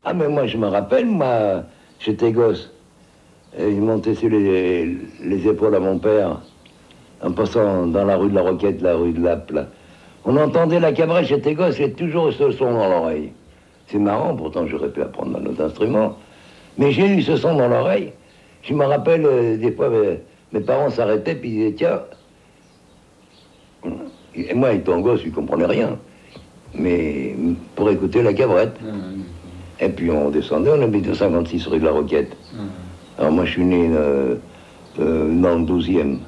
Ah, mais moi, je me rappelle, moi, j'étais gosse. Et il montait sur les épaules à mon père, en passant dans la rue de la Roquette, la rue de Lappe, là. On entendait la cabrette, j'étais gosse, j'ai toujours ce son dans l'oreille. C'est marrant, pourtant j'aurais pu apprendre un autre instrument. Mais j'ai eu ce son dans l'oreille. Je me rappelle, des fois, mes parents s'arrêtaient, puis ils disaient, tiens. Et moi, étant gosse, je ne comprenais rien. Mais pour écouter la cabrette. Et puis on descendait, on habitait 56 rue de la Roquette. Alors moi, je suis né dans le 12e.